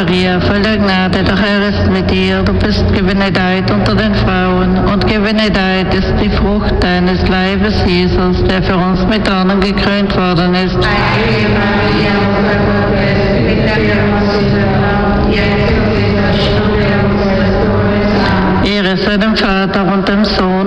Maria, voll der Gnade, der Herr ist mit dir. Du bist gebenedeit unter den Frauen und gebenedeit ist die Frucht deines Leibes, Jesus, der für uns mit Dornen gekrönt worden ist. Heilige Maria, Mutter Gottes, bitte für uns Sünder, jetzt und in der Stunde unseres Todes. Amen. Ehre sei dem Vater und dem Sohn